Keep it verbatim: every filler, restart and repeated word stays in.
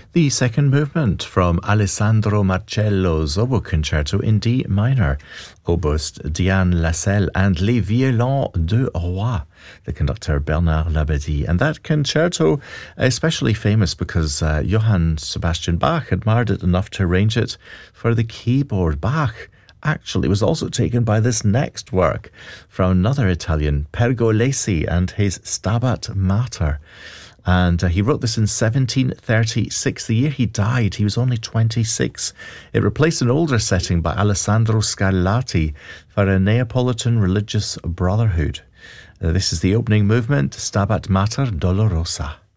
The second movement from Alessandro Marcello's Oboe Concerto in D minor. Oboist Diane Lasselle and Les Violons de Roy, the conductor Bernard Labadie. And that concerto, especially famous because uh, Johann Sebastian Bach admired it enough to arrange it for the keyboard. Bach actually was also taken by this next work from another Italian, Pergolesi, and his Stabat Mater. And uh, he wrote this in seventeen thirty-six. The year he died, he was only twenty-six. It replaced an older setting by Alessandro Scarlatti for a Neapolitan religious brotherhood. Uh, this is the opening movement, Stabat Mater Dolorosa.